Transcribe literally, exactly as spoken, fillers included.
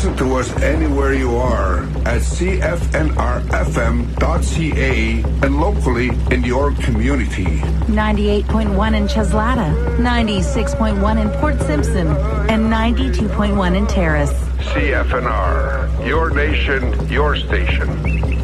Listen to us anywhere you are at C F N R F M dot C A and locally in your community. ninety-eight point one in Cheslata, ninety-six point one in Port Simpson, and ninety-two point one in Terrace. C F N R, your nation, your station.